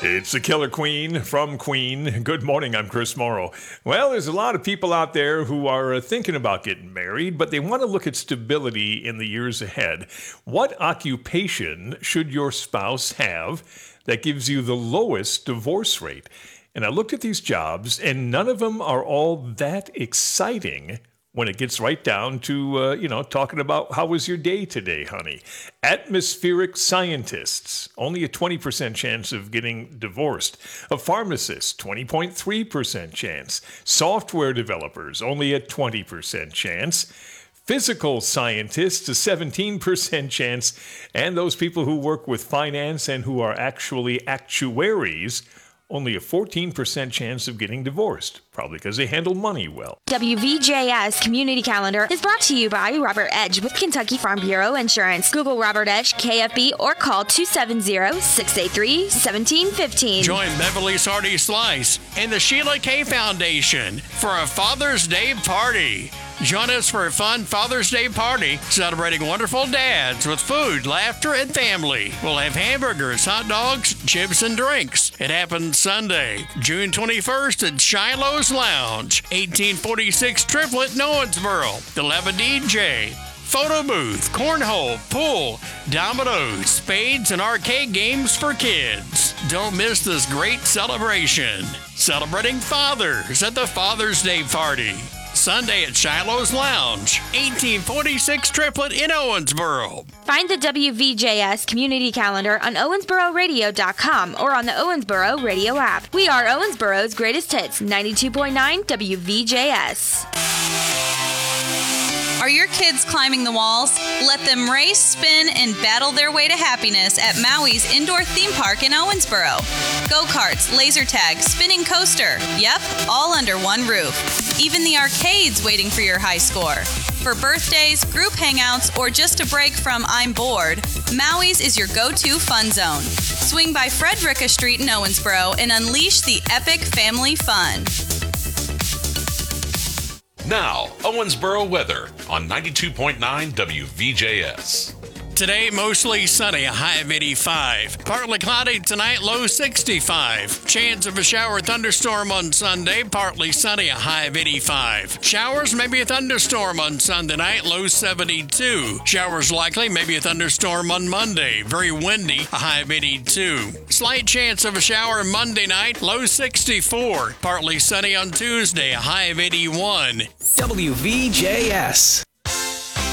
It's the Killer Queen from Queen. Good morning, I'm Chris Morrow. Well, there's a lot of people out there who are thinking about getting married, but they want to look at stability in the years ahead. What occupation should your spouse have that gives you the lowest divorce rate? And I looked at these jobs, and none of them are all that exciting when it gets right down to, talking about how was your day today, honey. Atmospheric scientists, only a 20% chance of getting divorced. A pharmacist, 20.3% chance. Software developers, only a 20% chance. Physical scientists, a 17% chance. And those people who work with finance and who are actually actuaries, only a 14% chance of getting divorced, probably because they handle money well. WVJS Community Calendar is brought to you by Robert Edge with Kentucky Farm Bureau Insurance. Google Robert Edge, KFB, or call 270-683-1715. Join Beverly Sardi Slice and the Sheila K. Foundation for a Father's Day party. Join us for a fun Father's Day party celebrating wonderful dads with food, laughter, and family. We'll have hamburgers, hot dogs, chips, and drinks. It happens Sunday, June 21st at Shiloh's Lounge, 1846 Triplet, Owensboro. They'll have a DJ, photo booth, cornhole, pool, dominoes, spades, and arcade games for kids. Don't miss this great celebration. Celebrating fathers at the Father's Day party. Sunday at Shiloh's Lounge, 1846 Triplet in Owensboro. Find the WVJS Community Calendar on owensbororadio.com or on the Owensboro Radio app. We are Owensboro's greatest hits, 92.9 WVJS. Are your kids climbing the walls? Let them race, spin, and battle their way to happiness at Maui's Indoor Theme Park in Owensboro. Go-karts, laser tag, spinning coaster. Yep, all under one roof. Even the arcade's waiting for your high score. For birthdays, group hangouts, or just a break from I'm bored, Maui's is your go-to fun zone. Swing by Frederica Street in Owensboro and unleash the epic family fun. Now, Owensboro weather on 92.9 WVJS. Today, mostly sunny, a high of 85. Partly cloudy tonight, low 65. Chance of a shower or thunderstorm on Sunday, partly sunny, a high of 85. Showers, maybe a thunderstorm on Sunday night, low 72. Showers likely, maybe a thunderstorm on Monday, very windy, a high of 82. Slight chance of a shower Monday night, low 64. Partly sunny on Tuesday, a high of 81. WVJS.